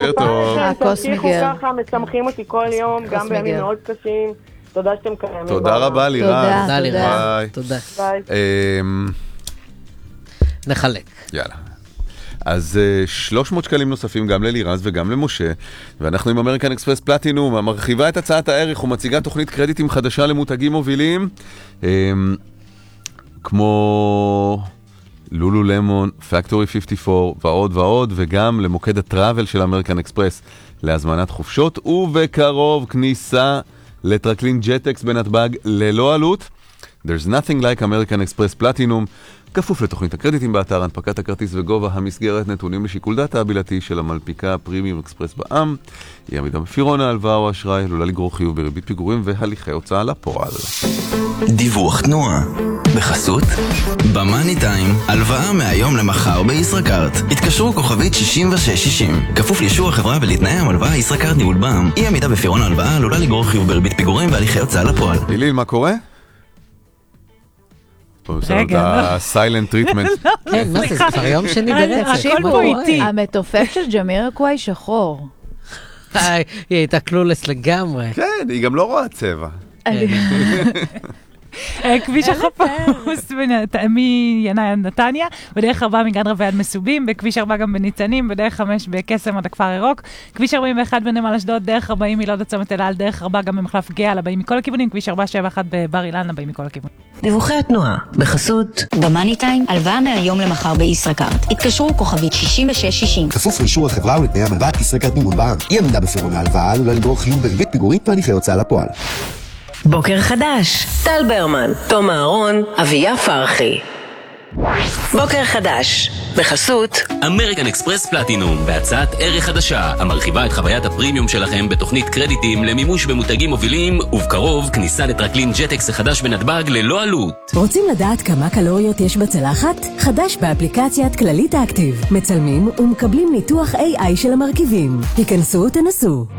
בוקר טוב. תמשיכו ככה, משמחים אותי כל יום, גם בימים מאוד קשים. תודה שאתם קיימים. תודה רבה לירז. תודה לירז. תודה. נחלק. יאללה. אז 300 שקלים נוספים גם ללירז וגם למשה, ואנחנו עם אמריקן אקספרס פלטינום, המרחיבה את הצעת הערך ומציגה תוכנית קרדיטים חדשה למותגים מובילים, כמו לולו למון, פקטורי 54 ועוד ועוד, וגם למוקד הטראבל של אמריקן אקספרס להזמנת חופשות, ובקרוב כניסה לטרקלין ג'טקס בנתב"ג ללא עלות. There's nothing like American Express Platinum, כפוף לתוכנית הקרדיטים באתר, הנפקת הכרטיס וגובה המסגרת, נתונים לשיקול דעתה הבלעדי של המלפיקה פרימיום אקספרס בע"מ, היא עמידה בפירעון ההלוואה או אשראי, עלולה לגרור חיוב בריבית פיגורים והליכי הוצאה לפועל. דיווח תנועה בחסות במאני טיים, הלוואה מהיום למחר בישראכרט. התקשרו כוכבית 6660, כפוף לאישור החברה ולתנאי המלוואה. ישראכרט ניהול בע"מ, אי עמידה בפירעון ההלוואה עלולה לגרור חיוב בריבית פיגורים והליכי הוצאה לפועל. לילי, מה קורה? רגע, ה-silent treatment. כן, מה זה? כבר יום שני ברצף. המתופף של ג'מירקוואי שחור. היא הייתה קלולס לגמרי. כן, היא גם לא רואה צבע. כביש החפרוס מיניה נתניה, בדרך 4 מגן רבי עד מסובים, בכביש 4 גם בניצנים, בדרך 5 בקסם עד הכפר ירוק, כביש 41 בנמל אשדוד, דרך 40 מלוד הצומת אל על, דרך 4 גם במחלף גאה, לבאים מכל הכיוונים, כביש 471 בבר אילן, לבאים מכל הכיוונים. דיווחי התנועה בחסות במאני טיים, הלוואה מהיום למחר בישראכרט. התקשרו כוכבית 6660, כפוף לאישור החברה ולתנאי המלווה. ישראכרט ניהול בע"מ, אי עמידה בפירעון ההלוואה עלולה לגרור חיוב בריבית פיגורים והליכי הוצאה לפועל. בוקר חדש, טל ברמן, תום אהרון, אביה פרחי. בוקר חדש, בחסות אמריקן אקספרס פלטינום, בהצעת ערך חדשה, המרחיבה את חוויית הפרימיום שלכם בתוכנית קרדיטים למימוש במותגים מובילים, ובקרוב כניסה לטרקלין ג'טקס החדש בנתב"ג ללא עלות. רוצים לדעת כמה קלוריות יש בצלחת? חדש באפליקציית כללית האקטיב. מצלמים ומקבלים ניתוח AI של המרכיבים. היכנסו ותנסו.